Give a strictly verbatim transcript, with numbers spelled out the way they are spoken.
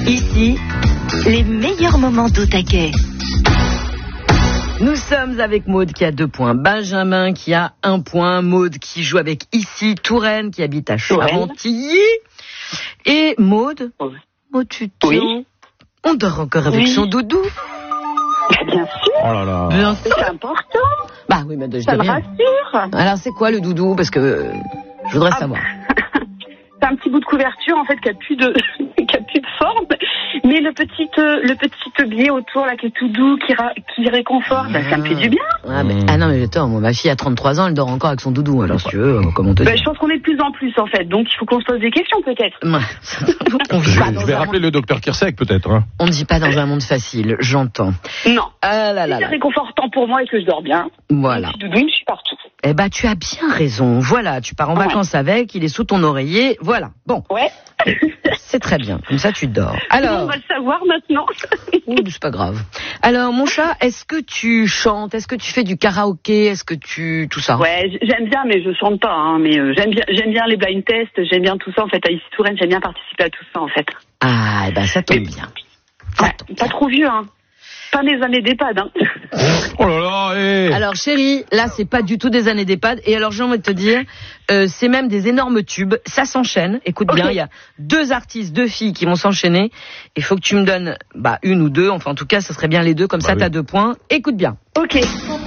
Ici, les meilleurs moments d'au taquet. Nous sommes avec Maude qui a deux points, Benjamin qui a un point, Maude qui joue avec Ici, Touraine qui habite à Charentilly. Et Maude, Oui. Maude, tu te Oui. On dort encore avec Oui. son doudou. Bien sûr, Oh là là. Bien sûr. c'est important, Bah oui, mais je ça dis me rien. rassure. Alors c'est quoi le doudou? Parce que euh, je voudrais Ah. savoir. C'est un petit bout de couverture en fait qui a plus de qui a plus de forme, mais le petit euh, le petit biais autour là qui est tout doux, qui ra- qui réconforte, bah, ça me fait du bien. Ah, mais, ah non mais attends, moi, ma fille a trente-trois ans, elle dort encore avec son doudou. Alors si tu veux, comment te Bah, dire? je pense qu'on est de plus en plus en fait, donc il faut qu'on se pose des questions peut-être. Ouais. On vit Je, pas je dans vais un rappeler monde... le docteur Kirsek peut-être. Hein. On ne vit pas dans un monde facile, j'entends. Non. Ah là là Si c'est là. réconfortant pour moi et que je dors bien. Voilà. Mon petit doudou, je suis partout. Eh ben, tu as bien raison. Voilà, tu pars en Ouais. vacances avec, il est sous ton oreiller. Voilà. Bon, Ouais. c'est très bien. Comme ça, tu dors. On Alors, va le savoir maintenant. ouh, c'est pas grave. Alors, mon chat, est-ce que tu chantes? Est-ce que tu fais du karaoké? Est-ce que tu tout ça? Ouais, j- j'aime bien, mais je chante pas. Hein, mais euh, j'aime bien, j'aime bien les blind tests, j'aime bien tout ça. En fait, à Ici Touraine, j'aime bien participer à tout ça, en fait. Ah, eh ben, ça tombe Mais- bien. Ouais, pas trop vieux, hein. Pas des années d'EHPAD, hein. Oh là là. Eh. Alors, chérie, là, c'est pas du tout des années d'EHPAD. Et alors, j'ai envie de te dire, euh, c'est même des énormes tubes. Ça s'enchaîne. Écoute Ok. bien, il y a deux artistes, deux filles qui vont s'enchaîner. Il faut que tu me donnes, bah, une ou deux. Enfin, en tout cas, ça serait bien les deux. Comme Bah ça, oui. t'as deux points. Écoute bien. Ok.